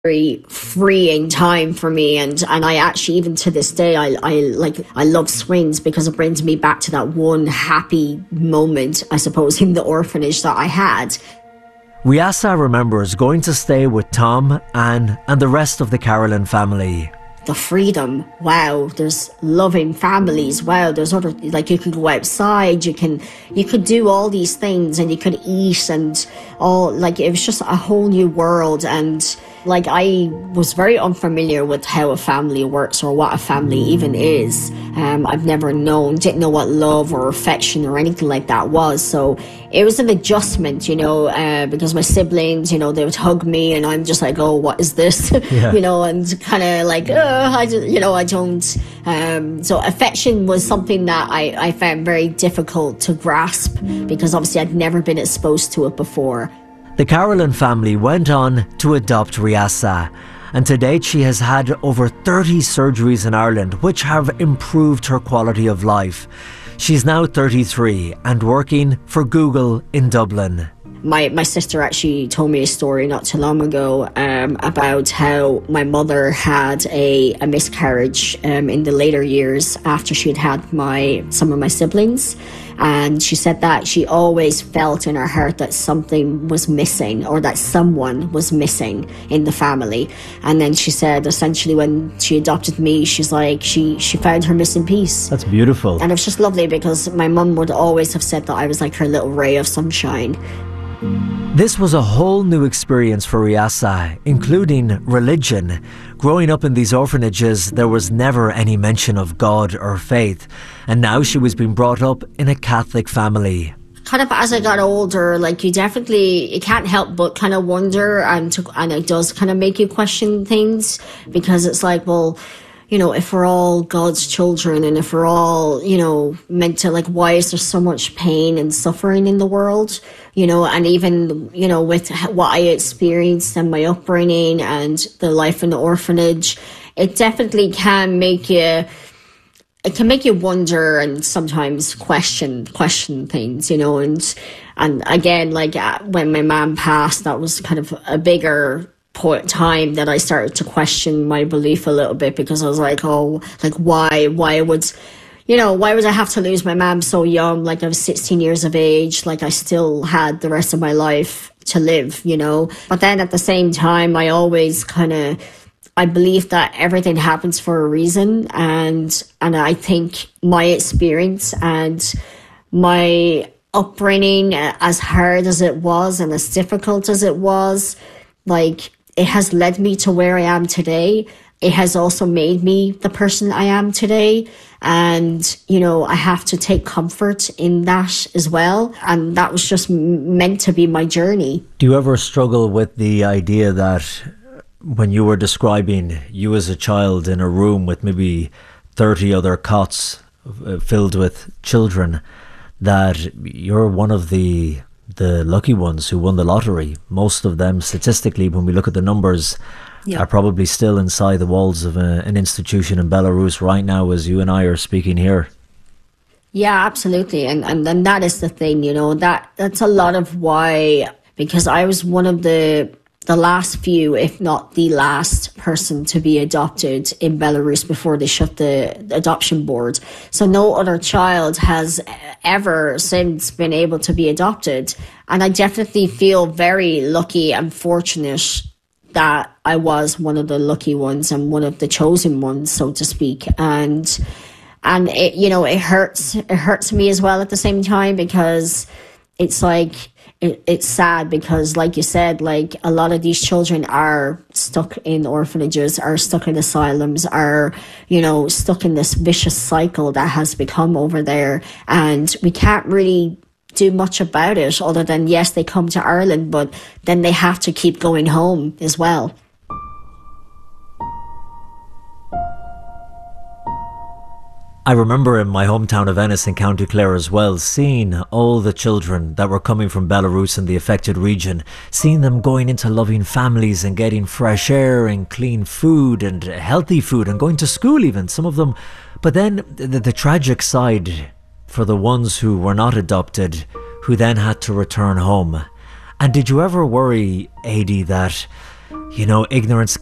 very freeing time for me, and I actually, even to this day, I love swings because it brings me back to that one happy moment, I suppose, in the orphanage that I had. Riasa remembers going to stay with Tom, Anne and the rest of the Carolyn family. The freedom, wow, there's loving families, wow, there's other, like, you could go outside, you could do all these things, and you could eat, and all, like, it was just a whole new world. And like, I was very unfamiliar with how a family works or what a family even is. I've never didn't know what love or affection or anything like that was. So it was an adjustment, because my siblings, they would hug me and I'm just like, oh, what is this? Yeah. And kind of like, I don't. So affection was something that I found very difficult to grasp because obviously I'd never been exposed to it before. The Carolyn family went on to adopt Riasa, and to date she has had over 30 surgeries in Ireland which have improved her quality of life. She's now 33 and working for Google in Dublin. My sister actually told me a story not too long ago about how my mother had a miscarriage in the later years after she'd had some of my siblings. And she said that she always felt in her heart that something was missing or that someone was missing in the family. And then she said essentially when she adopted me, she's like, she found her missing piece. That's beautiful. And it was just lovely because my mum would always have said that I was like her little ray of sunshine. This was a whole new experience for Riasa, including religion. Growing up in these orphanages, there was never any mention of God or faith, and now she was being brought up in a Catholic family. Kind of as I got older, like you can't help but kind of wonder, and it does kind of make you question things, because it's like, well, if we're all God's children and if we're all, meant to, like, why is there so much pain and suffering in the world? And even, with what I experienced and my upbringing and the life in the orphanage, it definitely can make you wonder and sometimes question things, and again, like when my mom passed, that was kind of a bigger time that I started to question my belief a little bit, because I was like, oh, like why would I have to lose my mom so young? Like I was 16 years of age, like I still had the rest of my life to live, But then at the same time, I always I believe that everything happens for a reason, and I think my experience and my upbringing, as hard as it was and as difficult as it was, like, it has led me to where I am today. It has also made me the person I am today. And, I have to take comfort in that as well. And that was just meant to be my journey. Do you ever struggle with the idea that when you were describing you as a child in a room with maybe 30 other cots filled with children, that you're one of the lucky ones who won the lottery? Most of them, statistically, when we look at the numbers, are probably still inside the walls of an institution in Belarus right now as you and I are speaking here. Yeah, absolutely. And that is the thing, that's a lot of why, because I was one of the last few, if not the last person to be adopted in Belarus before they shut the adoption board. So no other child has ever since been able to be adopted. And I definitely feel very lucky and fortunate that I was one of the lucky ones and one of the chosen ones, so to speak. And it, it hurts me as well at the same time, because it's like, it's sad, because like you said, like a lot of these children are stuck in orphanages, are stuck in asylums, are, stuck in this vicious cycle that has become over there. And we can't really do much about it other than, yes, they come to Ireland, but then they have to keep going home as well. I remember in my hometown of Ennis in County Clare as well, seeing all the children that were coming from Belarus and the affected region, seeing them going into loving families and getting fresh air and clean food and healthy food and going to school even, some of them. But then the tragic side for the ones who were not adopted, who then had to return home. And did you ever worry, Adi, that You know, ignorance